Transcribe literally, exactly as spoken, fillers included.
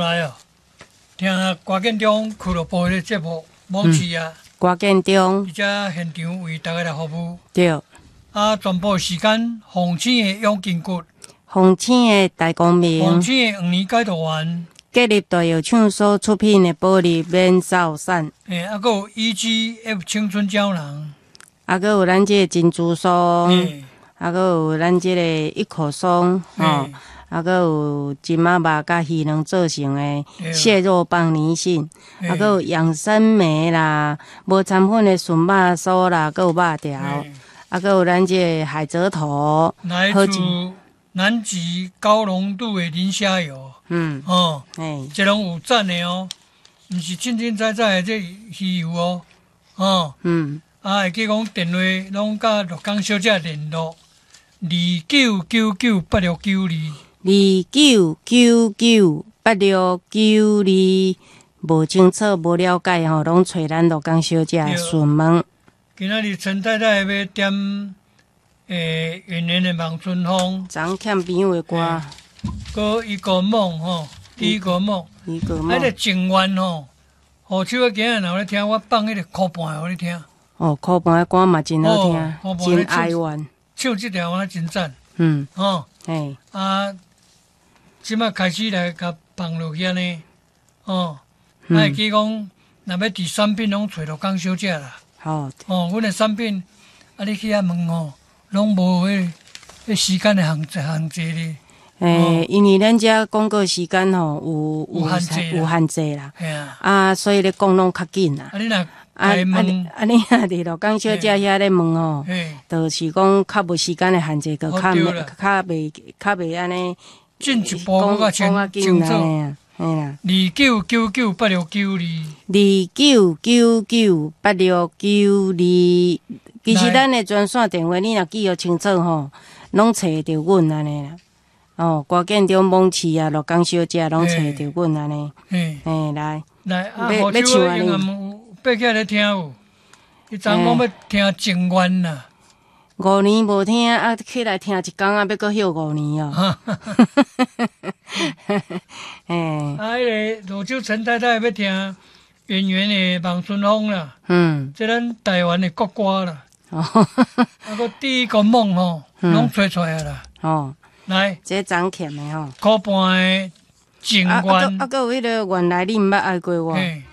来哦，听郭建中俱乐部的节目网市啊， 郭建中， 伊遮现场为大家来服务。 对。 啊，全部时间红星的永筋骨， 红星的大光明， 红星的黄年解毒丸， 建立大药厂所出品的保利免扫散， 诶，啊，佮有 E G F 青春胶囊， 啊，佮有咱这个珍珠霜， 诶， 啊，佮有咱这个一口松，吼、哦，啊，佮有金马肉甲鱼卵做成的蟹肉棒泥性，啊，佮有养生酶啦，无掺粉的纯肉酥啦，佮有肉条。啊，佮有咱这个海蜇头， 来自南极高浓度的磷虾油，嗯，哦，哎，这拢有赞的哦，毋是清清彩彩的这鱼油哦，哦，嗯，啊，会记讲电话拢甲陆港小姐联络，二九九九八六九二， 二九九九八六九二，无清楚无了解吼，拢找咱陆港小姐询问。 今仔日陈太太要点诶，圆圆的望春风， 昨欠朋友的歌， 搁一个梦吼，第一个梦， 一个梦， 迄个情愿吼，何秋啊，今日若咧听，我放迄个酷伴互你听。 哦，酷伴的歌嘛真好听，哦、真哀怨， 唱这条我真赞。 嗯， 哦， 嘿， 啊，即马开始来甲放落去呢，哦，啊会记讲，若要伫产品拢找到江小姐啦。 好， 哦，阮的产品，啊，你去遐问哦，拢无迄迄时间的限制限制咧。 诶，因为咱遮广告时间吼有有限制， 有限制啦。 系啊， 啊，所以咧讲拢较紧啦。 啊，你若啊啊你啊你若伫陆港小姐遐咧问吼，就是讲较无时间的限制，个较较袂较袂安尼进一步较清清楚。 嘿啦， 二九九九八六九二， 二九九九八六九二。其实咱的专线电话，你若记号清楚吼，拢找着阮安尼啦。哦，郭建中网市啊，陆港小姐拢找着阮安尼。嘿，嘿，来来，啊，何秋英有爬起来咧听有？伊昨讲要听情愿啦。 五年无听，啊，起来听一工啊，要搁休五年哦。 哎，啊，迄个罗州陈太太要听圆圆的望春风啦。嗯，这咱台湾的国歌啦。哦，啊，个第一个梦吼，拢吹出来啦。哦，来， 这昨欠的吼。 苦伴的情愿。 啊，啊，个有迄个原来你毋捌爱过我。